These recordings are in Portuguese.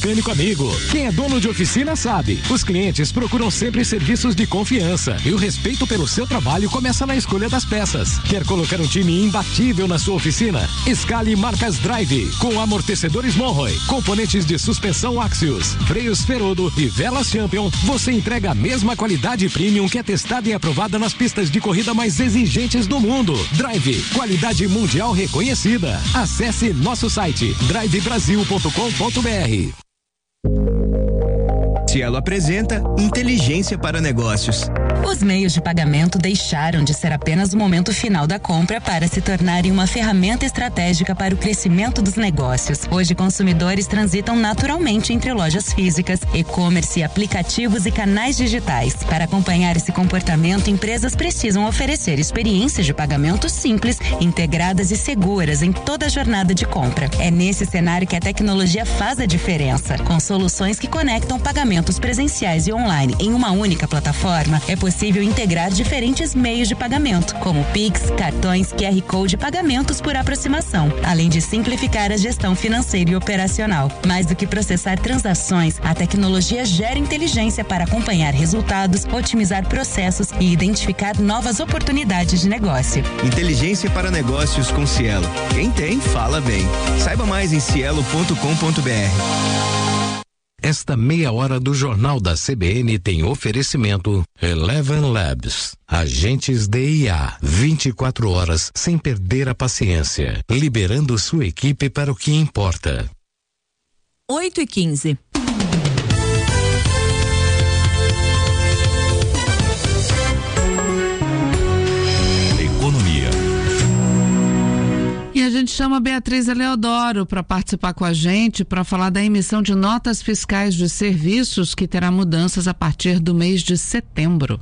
Mecânico Amigo. Quem é dono de oficina sabe. Os clientes procuram sempre serviços de confiança e o respeito pelo seu trabalho começa na escolha das peças. Quer colocar um time imbatível na sua oficina? Escale marcas Drive, com amortecedores Monroe, componentes de suspensão Axios, freios Ferodo e velas Champion. Você entrega a mesma qualidade premium que é testada e aprovada nas pistas de corrida mais exigentes do mundo. Drive, qualidade mundial reconhecida. Acesse nosso site drivebrasil.com.br. Cielo apresenta Inteligência para Negócios. Os meios de pagamento deixaram de ser apenas o momento final da compra para se tornarem uma ferramenta estratégica para o crescimento dos negócios. Hoje, consumidores transitam naturalmente entre lojas físicas, e-commerce, aplicativos e canais digitais. Para acompanhar esse comportamento, empresas precisam oferecer experiências de pagamento simples, integradas e seguras em toda a jornada de compra. É nesse cenário que a tecnologia faz a diferença. Com soluções que conectam pagamentos presenciais e online em uma única plataforma, é possível integrar diferentes meios de pagamento, como Pix, cartões, QR Code e pagamentos por aproximação, além de simplificar a gestão financeira e operacional. Mais do que processar transações, a tecnologia gera inteligência para acompanhar resultados, otimizar processos e identificar novas oportunidades de negócio. Inteligência para Negócios com Cielo. Quem tem, fala bem. Saiba mais em cielo.com.br. Esta meia hora do Jornal da CBN tem oferecimento Eleven Labs. Agentes de IA, 24 horas sem perder a paciência, liberando sua equipe para o que importa. 8h15. E a gente chama a Beatriz Eleodoro para participar com a gente, para falar da emissão de notas fiscais de serviços que terá mudanças a partir do mês de setembro.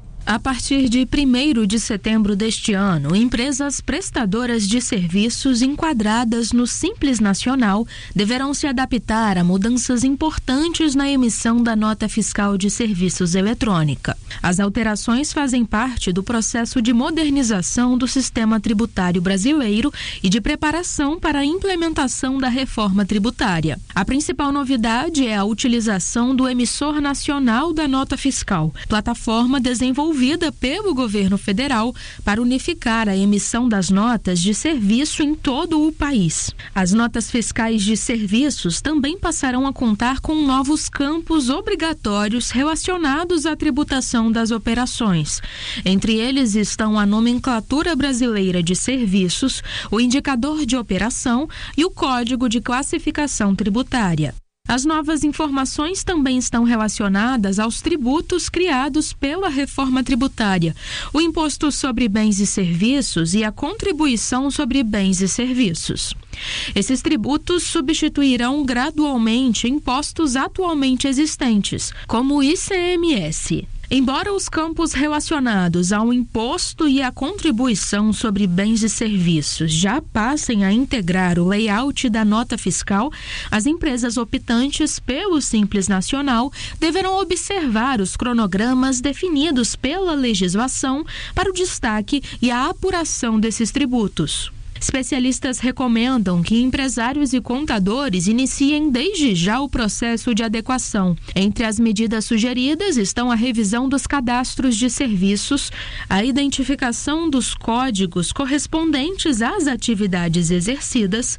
A partir de 1º de setembro deste ano, empresas prestadoras de serviços enquadradas no Simples Nacional deverão se adaptar a mudanças importantes na emissão da nota fiscal de serviços eletrônica. As alterações fazem parte do processo de modernização do sistema tributário brasileiro e de preparação para a implementação da reforma tributária. A principal novidade é a utilização do Emissor Nacional da Nota Fiscal, plataforma desenvolvida pelo governo federal para unificar a emissão das notas de serviço em todo o país. As notas fiscais de serviços também passarão a contar com novos campos obrigatórios relacionados à tributação das operações. Entre eles estão a nomenclatura brasileira de serviços, o indicador de operação e o código de classificação tributária. As novas informações também estão relacionadas aos tributos criados pela reforma tributária, o imposto sobre bens e serviços e a contribuição sobre bens e serviços. Esses tributos substituirão gradualmente impostos atualmente existentes, como o ICMS. Embora os campos relacionados ao imposto e à contribuição sobre bens e serviços já passem a integrar o layout da nota fiscal, as empresas optantes pelo Simples Nacional deverão observar os cronogramas definidos pela legislação para o destaque e a apuração desses tributos. Especialistas recomendam que empresários e contadores iniciem desde já o processo de adequação. Entre as medidas sugeridas estão a revisão dos cadastros de serviços, a identificação dos códigos correspondentes às atividades exercidas,